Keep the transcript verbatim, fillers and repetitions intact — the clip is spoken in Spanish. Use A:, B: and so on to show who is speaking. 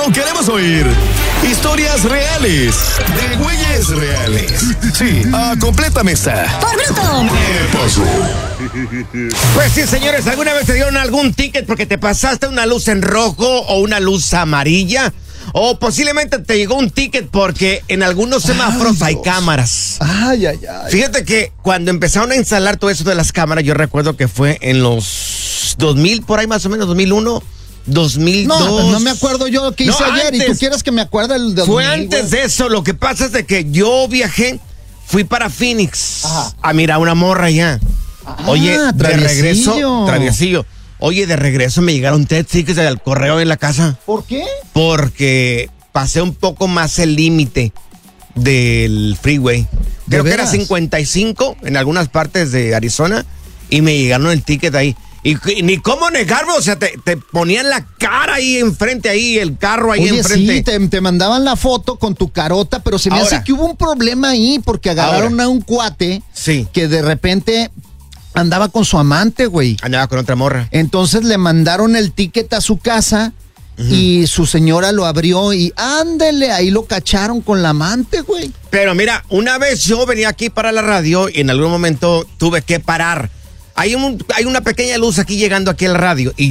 A: pero queremos oír historias reales de güeyes reales. Sí, ah, complétame esta.
B: ¡Por bruto!
A: ¿Qué pasó?
C: Pues sí, señores, ¿alguna vez te dieron algún ticket porque te pasaste una luz en rojo o una luz amarilla? O posiblemente te llegó un ticket porque en algunos semáforos hay cámaras.
D: Ay, ay, ay.
C: Fíjate que cuando empezaron a instalar todo eso de las cámaras, yo recuerdo que fue en los dos mil, por ahí más o menos, dos mil uno, dos mil dos.
D: No, no me acuerdo yo qué hice
C: No,
D: ayer
C: antes.
D: y tú quieres que me acuerde el de
C: Fue
D: dos mil,
C: antes
D: güey.
C: de eso. Lo que pasa es de que yo viajé, fui para Phoenix
D: Ajá.
C: a mirar una morra allá.
D: Ah,
C: Oye, de
D: traviesillo.
C: regreso, traviesillo. Oye, de regreso me llegaron tres tickets del correo en la casa
D: ¿Por qué?
C: porque pasé un poco más el límite del freeway. Creo que era
D: veras?
C: cincuenta y cinco en algunas partes de Arizona y me llegaron el ticket ahí. Y, y ni cómo negarme, o sea, te, te ponían la cara ahí enfrente, ahí, el carro ahí
D: Oye,
C: enfrente.
D: sí, te, te mandaban la foto con tu carota, pero se me
C: Ahora.
D: hace que hubo un problema ahí porque agarraron
C: Ahora.
D: a un cuate
C: Sí.
D: que de repente andaba con su amante, güey.
C: Andaba con otra morra.
D: Entonces le mandaron el ticket a su casa y su señora lo abrió y ándele, ahí lo cacharon con la amante, güey.
C: Pero mira, una vez yo venía aquí para la radio y en algún momento tuve que parar. Hay, un, hay una pequeña luz aquí llegando aquí al radio y